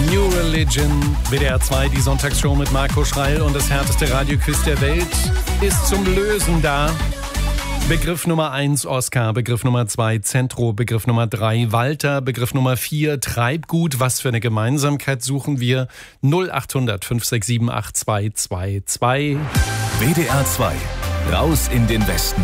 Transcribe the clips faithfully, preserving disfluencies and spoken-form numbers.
New Religion, W D R zwei, die Sonntagsshow mit Marco Schreil und das härteste Radioquiz der Welt ist zum Lösen da. Begriff Nummer eins Oscar, Begriff Nummer zwei Zentro, Begriff Nummer drei Walter, Begriff Nummer vier Treibgut. Was für eine Gemeinsamkeit suchen wir? null acht hundert fünf sechs sieben acht zwei zwei zwei. W D R zwei, raus in den Westen.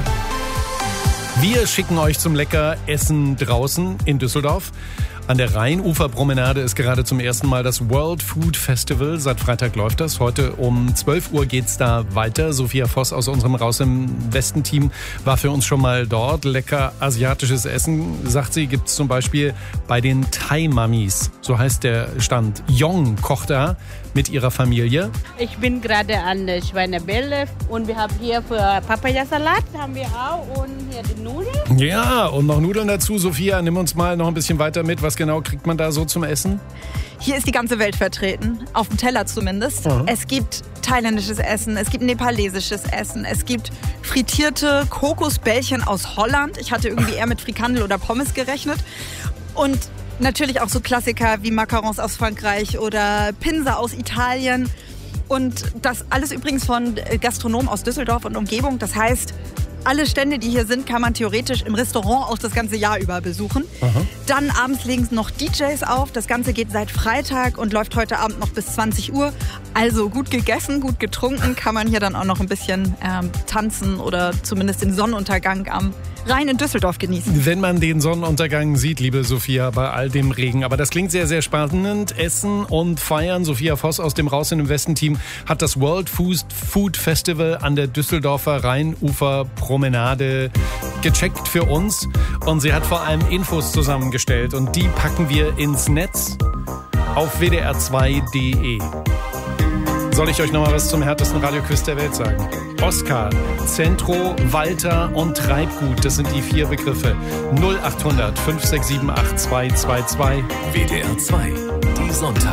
Wir schicken euch zum lecker Essen draußen in Düsseldorf. An der Rheinuferpromenade ist gerade zum ersten Mal das World Food Festival. Seit Freitag läuft das. Heute um zwölf Uhr geht's da weiter. Sophia Voss aus unserem Raus im Westen-Team war für uns schon mal dort. Lecker asiatisches Essen, sagt sie, gibt's zum Beispiel bei den Thai-Mamis. So heißt der Stand. Yong kocht da mit ihrer Familie. Ich bin gerade an der Schweinebälle und wir haben hier für Papayasalat haben wir auch und hier die Nudeln. Ja, und noch Nudeln dazu. Sophia, nimm uns mal noch ein bisschen weiter mit. Was genau kriegt man da so zum Essen? Hier ist die ganze Welt vertreten, auf dem Teller zumindest. Mhm. Es gibt thailändisches Essen, es gibt nepalesisches Essen, es gibt frittierte Kokosbällchen aus Holland. Ich hatte irgendwie eher mit Frikandel oder Pommes gerechnet. Und natürlich auch so Klassiker wie Macarons aus Frankreich oder Pinsa aus Italien. Und das alles übrigens von Gastronomen aus Düsseldorf und Umgebung. Das heißt, alle Stände, die hier sind, kann man theoretisch im Restaurant auch das ganze Jahr über besuchen. Aha. Dann abends legen noch D Js auf. Das Ganze geht seit Freitag und läuft heute Abend noch bis zwanzig Uhr. Also gut gegessen, gut getrunken, kann man hier dann auch noch ein bisschen ähm, tanzen oder zumindest den Sonnenuntergang am Rhein in Düsseldorf genießen. Wenn man den Sonnenuntergang sieht, liebe Sophia, bei all dem Regen. Aber das klingt sehr, sehr spannend. Essen und feiern. Sophia Voss aus dem Raus in den Westen-Team hat das World Food Festival an der Düsseldorfer Rheinuferpromenade gecheckt für uns. Und sie hat vor allem Infos zusammengestellt. Und die packen wir ins Netz auf w d r zwei punkt d e. Soll ich euch noch mal was zum härtesten Radioquiz der Welt sagen? Oscar, Zentro, Walter und Treibgut, das sind die vier Begriffe. null acht hundert fünf sechs sieben acht zwei zwei zwei. W D R zwei, die Sonntag.